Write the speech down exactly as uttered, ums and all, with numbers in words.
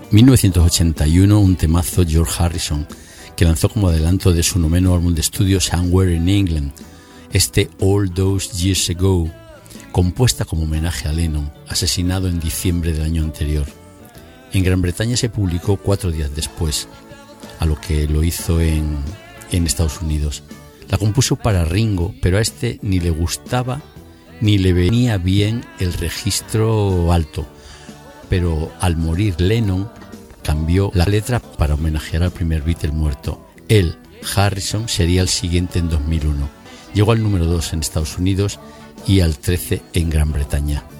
mil novecientos ochenta y uno, un temazo George Harrison, que lanzó como adelanto de su noveno álbum de estudio Somewhere in England, este All Those Years Ago, compuesta como homenaje a Lennon, asesinado en diciembre del año anterior. En Gran Bretaña se publicó cuatro días después, a lo que lo hizo en, en Estados Unidos. La compuso para Ringo, pero a este ni le gustaba ni le venía bien el registro alto. Pero al morir Lennon, cambió la letra para homenajear al primer Beatle muerto. Él, Harrison, sería el siguiente en dos mil uno. Llegó al número dos en Estados Unidos y al trece en Gran Bretaña.